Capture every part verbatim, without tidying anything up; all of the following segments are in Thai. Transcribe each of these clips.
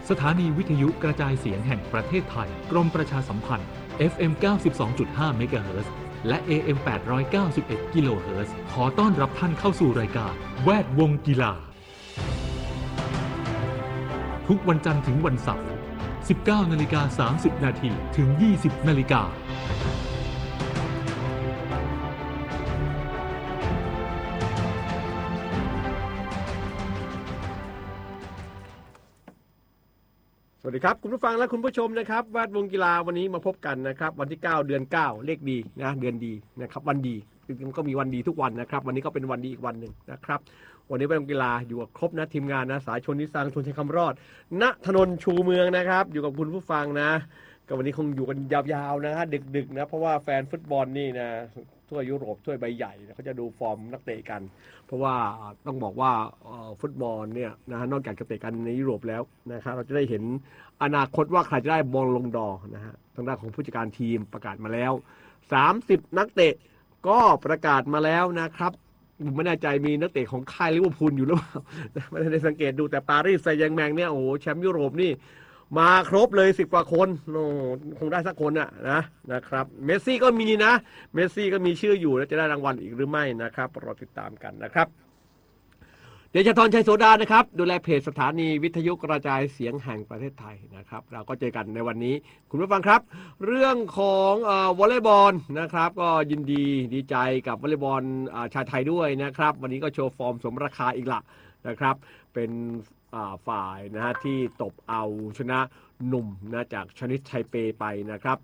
สถานีวิทยุกระจายเสียงแห่งประเทศไทยกรมประชาสัมพันธ์ เอฟ เอ็ม เก้าสิบสองจุดห้า เมกะเฮิรตซ์และ เอ เอ็ม แปดร้อยเก้าสิบเอ็ด กิโลเฮิรตซ์ขอต้อนรับท่านเข้าสู่รายการแวดวงกีฬาทุกวันจันทร์ถึงวันเสาร์ สิบเก้านาฬิกาสามสิบนาทีถึง ยี่สิบนาฬิกาสวัสดีครับคุณผู้ฟังและคุณผู้ชมนะครับแวดวงกีฬาวันนี้มาพบกันนะครับวันที่เก้าเดือนเก้าเลขดีนะเดือนดีนะครับวันดีจริงๆก็มีวันดีทุกวันนะครับวันนี้ก็เป็นวันดีอีกวันหนึ่งนะครับวันนี้แวดวงกีฬาอยู่กับครบนะทีมงานนะสายชนนิสังชนชัยคำรอดณถนนชูเมืองนะครับอยู่กับคุณผู้ฟังนะก็วันนี้คงอยู่กันยาวๆนะฮะดึกๆนะเพราะว่าแฟนฟุตบอลนี่นะทั่วยุโรปทั่วใบใหญ่เขาจะดูฟอร์มนักเตะกันเพราะว่าต้องบอกว่าฟุตบอลเนี่ยนะนอกจากจะเตะกันในยุโรปแล้วนะครับเราจะได้เห็นอนาคตว่าใครจะได้บอลลงดอร์นะฮะทางด้านของผู้จัดการทีมประกาศมาแล้วสามสิบนักเตะก็ประกาศมาแล้วนะครับผมไม่แน่ใจมีนักเตะของค่ายลิเวอร์พูลอยู่หรือเปล่าไม่ได้สังเกตดูแต่ปารีสแซงต์แชร์แมงเนี่ยโอ้โหแชมป์ยุโรปนี่มาครบเลยสิบกว่าคนโอ้คงได้สักคนน่ะนะนะครับเมสซี่ก็มีนะเมสซี่ก็มีชื่ออยู่แล้วจะได้รางวัลอีกหรือไม่นะครับรอติดตามกันนะครับเดชธรชัยโสดานะครับดูแลเพจสถานีวิทยุกระจายเสียงแห่งประเทศไทยนะครับเราก็เจอกันในวันนี้คุณผู้ฟังครับเรื่องของเอ่อวอลเลย์บอลนะครับก็ยินดีดีใจกับวอลเลย์บอลชายไทยด้วยนะครับวันนี้ก็โชว์ฟอร์มสมราคาอีกละนะครับเป็นฝ่ายนะฮะที่ตบเอาชนะหนุ่มนะจากชนิดไทเปไปนะครับ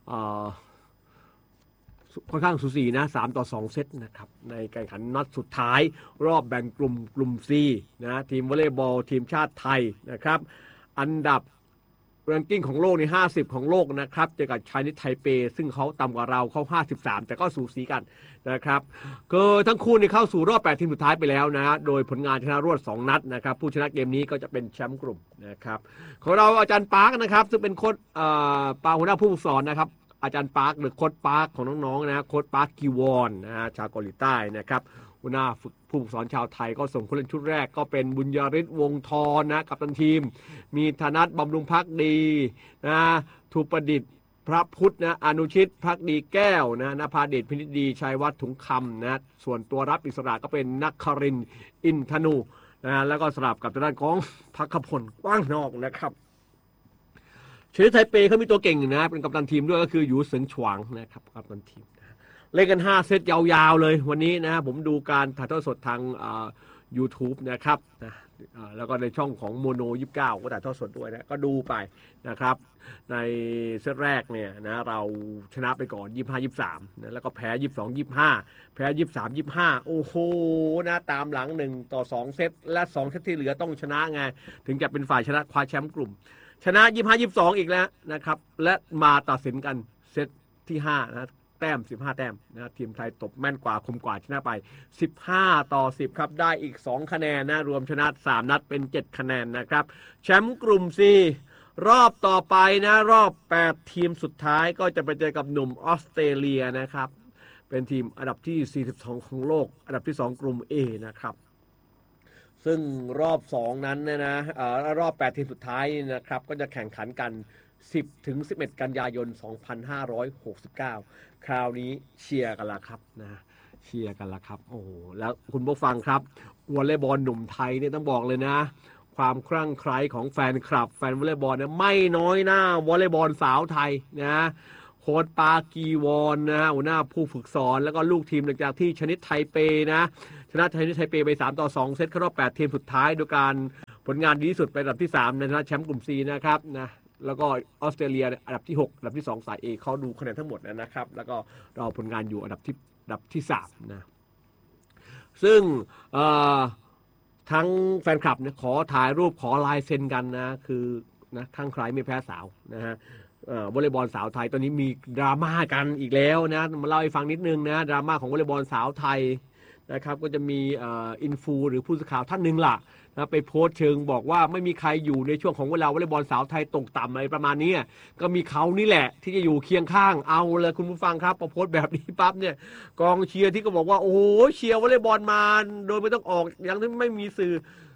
ค่อนข้างสูสีนะสามต่อสองเซตนะครับในการแข่งขันนัดสุดท้ายรอบแบ่งกลุ่มกลุ่ม C นะทีมวอลเลย์บอลทีมชาติไทยนะครับอันดับแรงกิ้งของโลกในห้าสิบของโลกนะครับเจอกับไชนีสไทเปซึ่งเขาต่ำกว่าเราเขาห้าสิบสามแต่ก็สูสีกันนะครับคือทั้งคู่นี่เข้าสู่รอบแปดทีมสุดท้ายไปแล้วนะโดยผลงานชนะรวดสองนัดนะครับผู้ชนะเกมนี้ก็จะเป็นแชมป์กลุ่มนะครับของเราอาจารย์ปาร์คนะครับซึ่งเป็นโค้ชปาหัวหน้าผู้ฝึกสอนนะครับอาจารย์ปาร์คหรือโค้ชปาร์คของน้องๆนะโค้ชปาร์คกิวอนนะฮะชาวเกาหลีใต้นะครับหัวหน้าผู้ฝึกสอนชาวไทยก็ส่งผู้เล่นชุดแรกก็เป็นบุญยริศวงศ์ทรนะกัปตันทีมมีธนัทบำรุงภักดีนะทูประดิษฐ์พระพุทธนะอนุชิตภักดีแก้วนะนภาเดชพินิจดีชัยวัฒน์ถุงคำนะส่วนตัวรับอิสระก็เป็นนักครินทร์อินทนูนะแล้วก็สลับกับทางด้านของภักขพลกว้างนอกนะครับชนิดไทเปเขามีตัวเก่งนะเป็นกัปตันทีมด้วยก็คือหยูเซิงฉวางนะครับกัปตันทีมเล่นกันห้าเซตยาวๆเลยวันนี้นะผมดูการถ่ายทอดสดทางอ่า YouTube นะครับนะแล้วก็ในช่องของโมโนยี่สิบเก้าก็ถ่ายทอดสดด้วยนะก็ดูไปนะครับในเซตแรกเนี่ยนะเราชนะไปก่อนยี่สิบห้า ยี่สิบสามนะแล้วก็แพ้ยี่สิบสอง ยี่สิบห้าแพ้ยี่สิบสาม ยี่สิบห้าโอ้โหนะตามหลังหนึ่งต่อสองเซตและสองเซตที่เหลือต้องชนะไงถึงจะเป็นฝ่ายชนะคว้าแชมป์กลุ่มชนะยี่สิบห้า ยี่สิบสองอีกแล้วนะครับและมาตัดสินกันเซตที่ห้านะแต้มสิบห้าแต้มนะทีมไทยตบแม่นกว่าคมกว่าชนะไปสิบห้าต่อสิบครับได้อีกสองคะแนนนะรวมชนะสามนัดเป็นเจ็ดคะแนนนะครับแชมป์กลุ่ม C รอบต่อไปนะรอบแปดทีมสุดท้ายก็จะไปเจอกับหนุ่มออสเตรเลียนะครับเป็นทีมอันดับที่สี่สิบสองของโลกอันดับที่สองกลุ่ม A นะครับซึ่งรอบสองนั้นเนี่ยนะเอ่อรอบแปดทีมสุดท้ายนะครับก็จะแข่งขันกันสิบถึงสิบเอ็ดกันยายนสองพันห้าร้อยหกสิบเก้าคราวนี้เชียร์กันละครับนะเชียร์กันละครับโอ้โหแล้วคุณผู้ฟังครับวอลเลย์บอลหนุ่มไทยเนี่ยต้องบอกเลยนะความคลั่งไคล้ของแฟนคลับแฟนวอลเลย์บอลเนี่ยไม่น้อยหน้าวอลเลย์บอลสาวไทยนะโค้ชปากีวอนนะหัวหน้าผู้ฝึกสอนแล้วก็ลูกทีมหลังจากที่ชนิดไทเปนะชนะชนิดไทเปไปสามต่อสองเซตเข้ารอบแปดทีมสุดท้ายโดยการผลงานดีที่สุดเป็นอันดับที่สามในฐานะแชมป์กลุ่ม C นะครับนะแล้วก็ออสเตรเลียอันดับที่หกอันดับที่สองสาย A เขาดูคะแนนทั้งหมดนะครับแล้วก็เราผลงานอยู่อันดับที่อันดับที่สามนะซึ่งทั้งแฟนคลับเนี่ยขอถ่ายรูปขอลายเซ็นกันนะคือนะข้างใครไม่แพ้สาวนะฮะวอลเลย์บอลสาวไทยตอนนี้มีดราม่ากันอีกแล้วนะมาเล่าให้ฟังนิดนึงนะดราม่าของวอลเลย์บอลสาวไทยนะครับก็จะมีอินฟูหรือผู้สื่อข่าวท่านหนึ่งล่ะนะไปโพสต์เชิงบอกว่าไม่มีใครอยู่ในช่วงของเวลาวอลเลย์บอลสาวไทยตกต่ำอะไรประมาณนี้ก็มีเขานี่แหละที่จะอยู่เคียงข้างเอาเลยคุณผู้ฟังครับพอโพสต์แบบนี้ปั๊บเนี่ยกองเชียร์ที่ก็บอกว่าโอ้โหเชียร์วอลเลย์บอลมาโดยไม่ต้องออกยังไม่มีสื่อ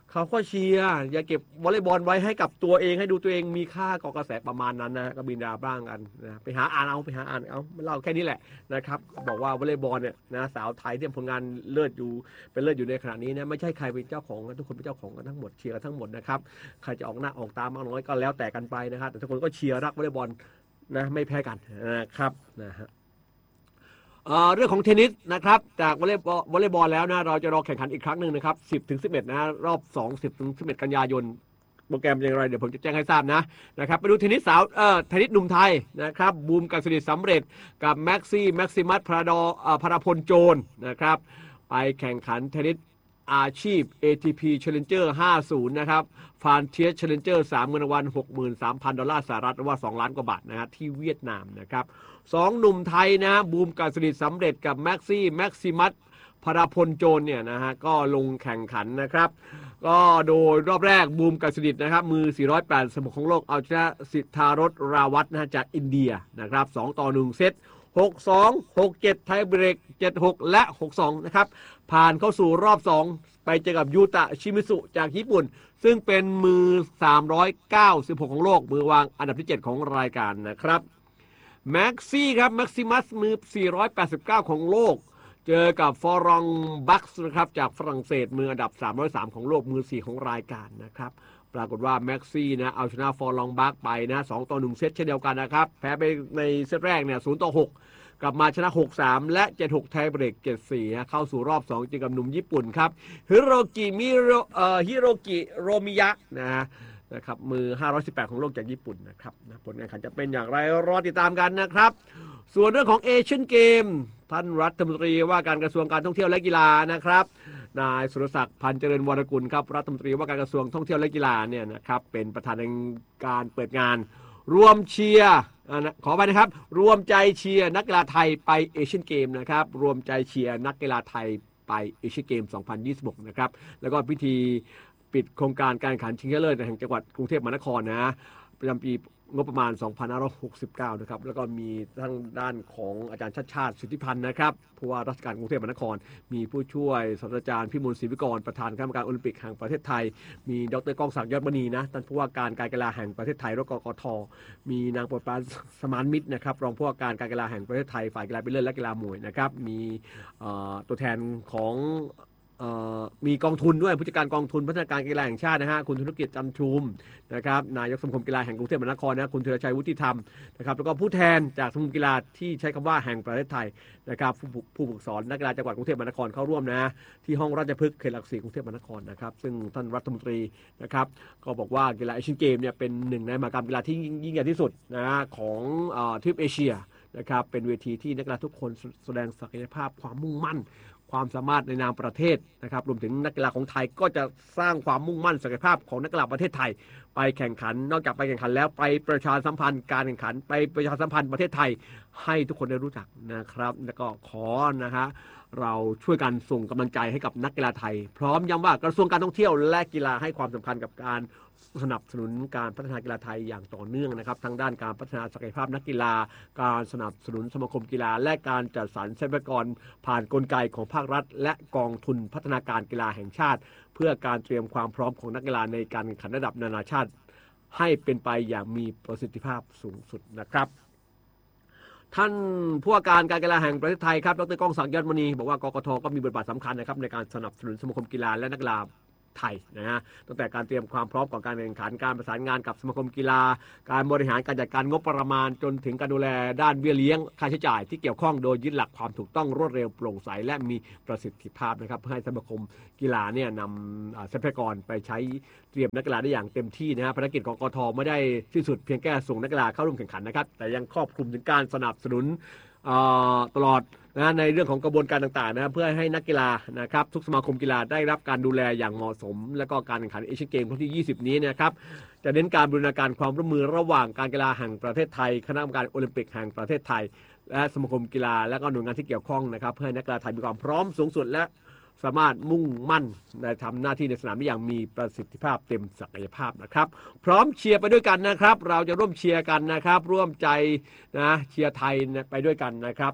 เขาก็เชียร์อย่าเก็บวอลเลย์บอลไว้ให้กับตัวเองให้ดูตัวเองมีค่าก่อกระแสประมาณนั้นนะก็บินดาบ้างกันนะไปหาอ่านเอาไปหาอ่านเอาเล่าแค่นี้แหละนะครับบอกว่าวอลเลย์บอลเนี่ยนะสาวไทยที่ผลงานเลิศอยู่เป็นเลิศอยู่ในขณะนี้นะไม่ใช่ใครเป็นเจ้าของทุกคนเป็นเจ้าของกันทั้งหมดเชียร์กันทั้งหมดนะครับใครจะออกหน้าออกตามากน้อยก็แล้วแต่กันไปนะครับแต่ทุกคนก็เชียร์รักวอลเลย์บอลนะไม่แพ้กันนะครับนะฮะเรื่องของเทนนิสนะครับจากวอลเลย์บอลวอลเลย์บอลแล้วนะเราจะรอแข่งขันอีกครั้งหนึ่งนะครับ สิบถึงสิบเอ็ด นะรอบสอง สิบถึงสิบเอ็ด กันยายนโปรแกรมอย่างไรเดี๋ยวผมจะแจ้งให้ทราบนะนะครับไปดูเทนนิสสาวเอ่อเทนนิสหนุ่มไทยนะครับบูมกัสดิษฐ์สำเร็จกับแม็กซี่แม็กซิมัสพราดอเอ่อพราพลโจรนะครับไปแข่งขันเทนนิสอาชีพ เอ ที พี Challenger ห้าสิบนะครับฟานเทียส Challenger สามเงินรางวัล หกหมื่นสามพัน ดอลลาร์สหรัฐหรือว่าสองล้านกว่าบาทนะฮะที่เวียดนามนะครับสองหนุ่มไทยนะบูมกัสดิษฐ์สำเร็จกับแม็กซี่แม็กซิมัสพราพลโจรเนี่ยนะฮะก็ลงแข่งขันนะครับก็โดยรอบแรกบูมกัสดิษฐ์นะครับมือสี่ร้อยแปดสิบหกของโลกเอาชนะสิทธารสราวัตนะจากอินเดียนะครับสองต่อหนึ่งเซตหกสอง หกเจ็ด ไทยเบรก เจ็ดหก และ หกสอง นะครับผ่านเข้าสู่รอบสองไปเจอกับยูตะชิมิสุจากญี่ปุ่นซึ่งเป็นมือสามร้อยเก้าสิบหกของโลกมือวางอันดับที่เจ็ดของรายการนะครับแม็กซี่ครับแม็กซิมัสมือสี่ร้อยแปดสิบเก้าของโลกเจอกับฟอรองบัคส์นะครับจากฝรั่งเศสมืออันดับสามร้อยสามของโลกมือสี่ของรายการนะครับปรากฏว่าแม็กซี่นะเอาชนะฟอรองบัคไปนะสองต่อหนึ่งเซตเช่นเดียวกันนะครับแพ้ไปในเซตแรกเนี่ยศูนย์ต่อหกกลับมาชนะ หกสาม และ เจ็ดหก ไทยเบรก เจ็ดสี่ เข้าสู่รอบสองเจอกับหนุ่มญี่ปุ่นครับฮิโรกิมิโรเอ่อฮิโรกิโรมิยะนะนะครับมือห้าร้อยสิบแปดของโลกจากญี่ปุ่นนะครับผลการแข่งขันจะเป็นอย่างไรรอติดตามกันนะครับส่วนเรื่องของเอเชียนเกมท่านรัฐมนตรีว่าการกระทรวงการท่องเที่ยวและกีฬานะครับนายสุรศักดิ์พันเจริญวรกุลครับรัฐมนตรีว่าการกระทรวงท่องเที่ยวและกีฬาเนี่ยนะครับเป็นประธานในการเปิดงานรวมเชียร์ขอไปนะครับรวมใจเชียร์นักกีฬาไทยไปเอเชียนเกมนะครับรวมใจเชียร์นักกีฬาไทยไปเอเชียนเกมสองพันยี่สิบหกนะครับแล้วก็พิธีปิดโครงการการแข่งขันชิงชนะเลิศแห่งจังหวัดกรุงเทพมหานครนะประจำปีงบประมาณสองพันห้าร้อยหกสิบเก้านะครับแล้วก็มีทางด้านของอาจารย์ชาติชาติสิทธิพันธ์นะครับผู้ว่าราชการกรุงเทพมหานครมีผู้ช่วยศาสตราจารย์พิมลศรีวิกรประธานคณะกรรมการโอลิมปิกแห่งประเทศไทยมีดร.ก้องศักดิ์ยอดมณีนะท่านผู้ว่าการการกีฬาแห่งประเทศไทยรกกท.มีนางโปรดปรานสมานมิตรนะครับรองผู้ว่าการการกีฬาแห่งประเทศไทยฝ่ายกีฬาเป็นเลิศและกีฬามวยนะครับมีตัวแทนของมีกองทุนด้วยผู้จัดการกองทุนพัฒนาการกีฬาแห่งชาตินะฮะคุณธุรกิจจันทุมนะครับนายกสมาคมกีฬาแห่งกรุงเทพมหานครนะคุณธีรชัยวุฒิธรรมนะครับแล้วก็ผู้แทนจากสมาคมกีฬาที่ใช้คำว่าแห่งประเทศไทยนะครับผู้ผู้ฝึกสอนนักกีฬาจังหวัดกรุงเทพมหานครเข้าร่วมนะที่ห้องราชพฤกษ์เขตหลักสี่กรุงเทพมหานครนะครับซึ่งท่านรัฐมนตรีนะครับก็บอกว่ากีฬาเอเชียนเกมเนี่ยเป็นหนึ่งในมหกรรมกีฬาที่ยิ่งใหญ่ที่สุดนะของทวีปเอเชียนะครับเป็นเวทีที่นักกีฬาทุกคนแสดงศักยภาพความมุ่งมั่นความสามารถในนามประเทศนะครับรวมถึงนักกีฬาของไทยก็จะสร้างความมุ่งมั่นศักยภาพของนักกีฬาประเทศไทยไปแข่งขันนอกจากไปแข่งขันแล้วไปประชาสัมพันธ์การแข่งขันไปประชาสัมพันธ์ประเทศไทยให้ทุกคนได้รู้จักนะครับแล้วก็ขอนะฮะเราช่วยกันส่งกำลังใจให้กับนักกีฬาไทยพร้อมย้ำว่ากระทรวงการท่องเที่ยวและกีฬาให้ความสำคัญกับการสนับสนุนการพัฒนากีฬาไทยอย่างต่อเนื่องนะครับทั้งด้านการพัฒนาศักยภาพนักกีฬาการสนับสนุนสมาคมกีฬาและการจัดสรรทรัพยากรผ่านกลไกของภาครัฐและกองทุนพัฒนาการกีฬาแห่งชาติเพื่อการเตรียมความพร้อมของนักกีฬาในการแข่งขันระดับนานาชาติให้เป็นไปอย่างมีประสิทธิภาพสูงสุดนะครับท่านผู้ว่าการการกีฬาแห่งประเทศไทยครับดร.ก้องศักดิ์ยอดมณีบอกว่ากกท.ก็มีบทบาทสำคัญนะครับในการสนับสนุนสมาคมกีฬาและนักกีฬาไทยนะฮะตั้งแต่การเตรียมความพร้อมก่อนการแข่งขันการประสานงานกับสมาคมกีฬาการบริหารการจัดการงบประมาณจนถึงการดูแลด้านเบี้ยเลี้ยงค่าใช้จ่ายที่เกี่ยวข้องโดยยึดหลักความถูกต้องรวดเร็วโปร่งใสและมีประสิทธิภาพนะครับเพื่อให้สมาคมกีฬาเนี่ยนำทรัพยากรไปใช้เตรียมนักกีฬาได้อย่างเต็มที่นะฮะภารกิจของกกท.ไม่ได้สิ้นสุดเพียงแค่ส่งนักกีฬาเข้าร่วมแข่งขันนะครับแต่ยังครอบคลุมถึงการสนับสนุนตลอดนะในเรื่องของกระบวนการต่างๆนะเพื่อให้นักกีฬานะครับทุกสมาคมกีฬาได้รับการดูแลอย่างเหมาะสมและก็การแข่งขันเอเชียนเกมครั้งที่ยี่สิบนี้นะครับจะเน้นการบูรณาการความร่วมมือระหว่างการกีฬาแห่งประเทศไทยคณะกรรมการโอลิมปิกแห่งประเทศไทยและสมาคมกีฬาและก็หน่วยงานที่เกี่ยวข้องนะครับเพื่อให้นักกีฬาไทยมีความพร้อมสูงสุดและสามารถมุ่งมั่นในทำหน้าที่ในสนามได้อย่างมีประสิทธิภาพเต็มศักยภาพนะครับพร้อมเชียร์ไปด้วยกันนะครับเราจะร่วมเชียร์กันนะครับร่วมใจนะเชียร์ไทยไปด้วยกันนะครับ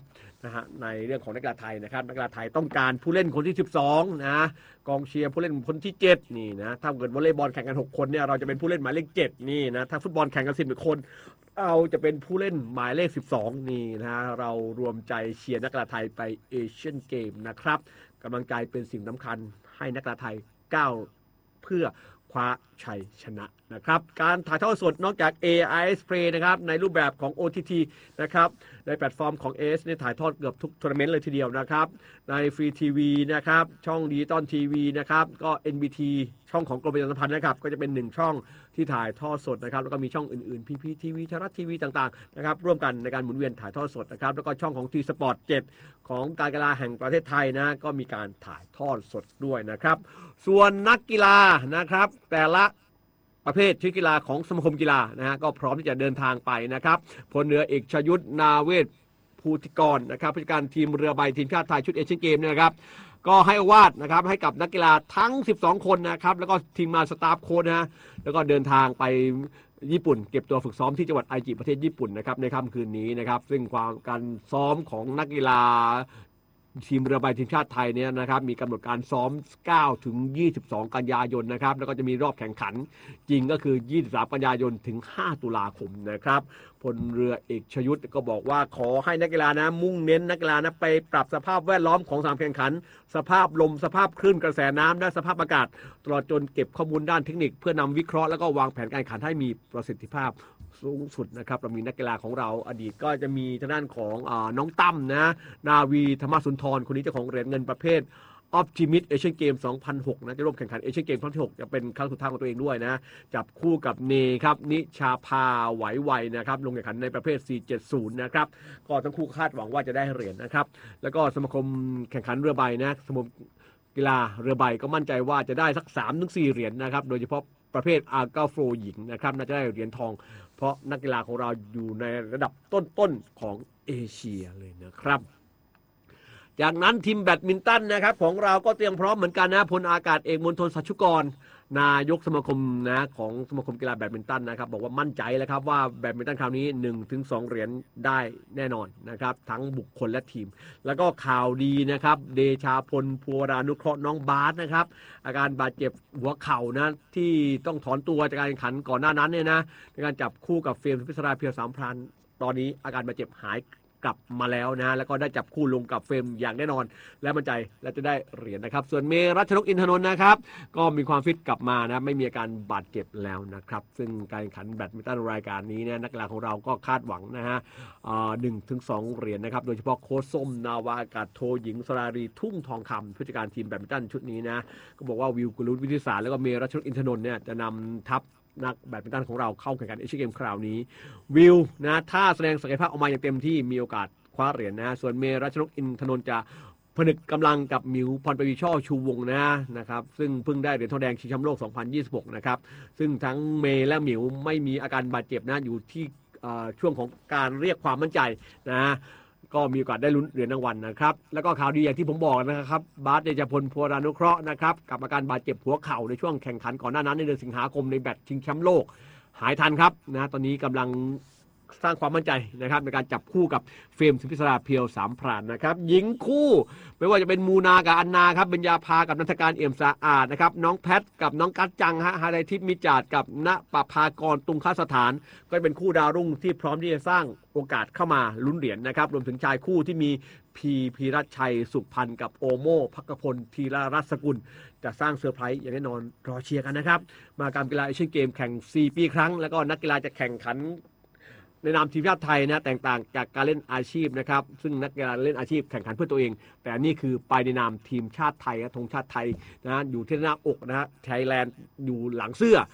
นะฮะในเรื่องของนักกีฬาไทยนะครับนักกีฬาไทยต้องการผู้เล่นคนที่สิบสองนะกองเชียร์ผู้เล่นคนที่เจ็ดนี่นะถ้าเกิดวอลเลย์บอลแข่งกันหกคนเนี่ยเราจะเป็นผู้เล่นหมายเลขเจ็ดนี่นะถ้าฟุตบอลแข่งกันสิบคนเราจะเป็นผู้เล่นหมายเลขสิบสองนี่นะเรารวมใจเชียร์นักกีฬาไทยไปเอเชียนเกมนะครับกำลังใจเป็นสิ่งสำคัญให้นักกีฬาไทยก้าวเพื่อคว้าชัยชนะนะครับการถ่ายทอดสดนอกจาก เอ ไอ เอส Play นะครับในรูปแบบของ โอ ที ที นะครับในแพลตฟอร์มของ เอ เอส เนี่ยถ่ายทอดเกือบทุกทัวร์นาเมนต์เลยทีเดียวนะครับในฟรีทีวีนะครับช่องดิจิตอลทีวีนะครับก็ เอ็น บี ที ช่องของกรมประชาสัมพันธ์นะครับก็จะเป็นหนึ่งช่องที่ถ่ายทอดสดนะครับแล้วก็มีช่องอื่นๆ พี พี ที วี ไทยรัฐทีวีต่างๆนะครับร่วมกันในการหมุนเวียนถ่ายทอดสดนะครับแล้วก็ช่องของ ที สปอร์ต เจ็ดของการกีฬาแห่งประเทศไทยนะก็มีการถ่ายทอดสดด้วยนะครับส่วนนักกีฬานะครับแต่ละประเภทชื่อกีฬาของสมาคมกีฬานะฮะก็พร้อมที่จะเดินทางไปนะครับพลเรือเอกชยุทธนาเวศภูติกรนะครับผู้จัดการทีมเรือใบทีมชาติไทยชุดเอเชียนเกมเนี่ยนะครับก็ให้อวาดนะครับให้กับนักกีฬาทั้งสิบสองคนนะครับแล้วก็ทีมงานสตาฟโค้ชนะฮะแล้วก็เดินทางไปญี่ปุ่นเก็บตัวฝึกซ้อมที่จังหวัดไอจิประเทศญี่ปุ่นนะครับในค่ำคืนนี้นะครับซึ่งความการซ้อมของนักกีฬาทีมเรือใบทีมชาติไทยเนี่ยนะครับมีกำหนดการซ้อมเก้าถึงยี่สิบสองกันยายนนะครับแล้วก็จะมีรอบแข่งขันจริงก็คือยี่สิบสามกันยายนถึงห้าตุลาคมนะครับพลเรือเอกชยุทธก็บอกว่าขอให้นักกีฬานะมุ่งเน้นนักกีฬานะไปปรับสภาพแวดล้อมของสนามแข่งขันสภาพลมสภาพคลื่นกระแสน้ำและสภาพอากาศตลอดจนเก็บข้อมูลด้านเทคนิคเพื่อนำวิเคราะห์แล้วก็วางแผนการแข่งขันให้มีประสิทธิภาพสูงสุดนะครับเรามีนักกีฬาของเราอดีตก็จะมีทางด้านของอ่าน้องตั้มนะนาวีธรรมสุนทรคนนี้เจ้าของเหรียญเงินประเภทออปติมิสเอเชียนเกมสองพันหกนะจะร่วมแข่งขันเอเชียนเกมครั้งที่หกจะเป็นครั้งสุดท้ายของตัวเองด้วยนะจับคู่กับเนครับนิชาภาไหวไวนะครับลงแข่งขันในประเภทสี่เจ็ดศูนย์นะครับก็ทั้งคู่คาดหวังว่าจะได้เหรียญนะครับแล้วก็สมาคมแข่งขันเรือใบนะสมาคมกีฬาเรือใบก็มั่นใจว่าจะได้สัก สามถึงสี่ เหรียญนะครับโดยเฉพาะประเภทอาร์เก้าโฟร์หญิงนะครับน่าจะได้เหรียญทองเพราะนักกีฬาของเราอยู่ในระดับต้นๆของเอเชียเลยนะครับจากนั้นทีมแบดมินตันนะครับของเราก็เตรียมพร้อมเหมือนกันนะพลอากาศเอกมณฑลสัชชุกรนายกสมาคมนะของสมาคมกีฬาแบดมินตันนะครับบอกว่ามั่นใจแล้วครับว่าแบดมินตันคราวนี้ หนึ่งถึงสอง เหรียญได้แน่นอนนะครับทั้งบุคคลและทีมแล้วก็ข่าวดีนะครับเดชาพลภัวรานุเคราะห์น้องบาสนะครับอาการบาดเจ็บหัวเข่านะที่ต้องถอนตัวจากการแข่งขันก่อนหน้านั้นเนี่ยนะในการจับคู่กับเฟรมสุพิศราเพียวสามพรานตอนนี้อาการบาดเจ็บหายกลับมาแล้วนะแล้วก็ได้จับคู่ลงกับเฟรมอย่างแน่นอนและมั่นใจและจะได้เหรียญนะครับส่วนเมรัชนกอินทนนท์นะครับก็มีความฟิตกลับมานะไม่มีอาการบาดเจ็บแล้วนะครับซึ่งการแข่งขันแบดมินตันรายการนี้เนี่ยนักกีฬาของเราก็คาดหวังนะฮะหนึ่งถึงสองเหรียญนะครับโดยเฉพาะโค้ชส้มนาวาอากาศโทหญิงสรารีทุ่งทองคำผู้จัดการทีมแบดมินตันชุดนี้นะก็บอกว่าวิวกุลุวิทิสารแล้วก็เมรัชนกอินทนนท์เนี่ยจะนำทัพนักแบดมินตันของเราเข้าแข่งขันเอเชียนเกมคราวนี้วิวนะถ้าแสดงศักยภาพออกมาอย่างเต็มที่มีโอกาสคว้าเหรียญนะส่วนเมรัชนกอินทนนท์จะผนึกกำลังกับหมิวพรปวีช่อชูวงศ์นะนะครับซึ่งเพิ่งได้เหรียญทองแดงชิงแชมป์โลกสองพันยี่สิบหกนะครับซึ่งทั้งเมและหมิวไม่มีอาการบาดเจ็บนะอยู่ที่ช่วงของการเรียกความมั่นใจนะก็มีโอกาสได้ลุ้นเหรียญรางวัลนะครับแล้วก็ข่าวดีอย่างที่ผมบอกนะครับบาสเดชพลภัวรานุเคราะห์นะครับกับอาการบาดเจ็บหัวเข่าในช่วงแข่งขันก่อนหน้านั้นในเดือนสิงหาคมในแบดชิงแชมป์โลกหายทันครับนะตอนนี้กำลังสร้างความมั่นใจนะครับในการจับคู่กับเฟรมสุพิศราเพียวสามพรานนะครับหญิงคู่ไม่ว่าจะเป็นมูนากับอันนาครับเบญญาภากับนันทการเอี่ยมสะอาดนะครับน้องแพทกับน้องกัจจังฮะฮาไดทิพย์มิจาดกับณปภากรตุงคสถานก็เป็นคู่ดาวรุ่งที่พร้อมที่จะสร้างโอกาสเข้ามาลุ้นเหรียญนะครับรวมถึงชายคู่ที่มีพีพีรัชชัยสุพันธ์กับโอโม่ภักพลธีรรัศกุลจะสร้างเซอร์ไพรส์อย่างแน่นอนรอเชียร์กันนะครับมาการกีฬาเอเชียนเกมแข่งสี่ปีครั้งแล้วก็นักกีฬาจะแข่งขันในนามทีมชาติไทยนะแตกต่างจากการเล่นอาชีพนะครับซึ่งนักกีฬาเล่นอาชีพแข่งขันเพื่อตัวเองแต่นี่คือไปในนามทีมชาติไทยธงชาติไทยนะอยู่ที่หน้าอกนะฮะไทยแลนด์อยู่หลังเสื้อ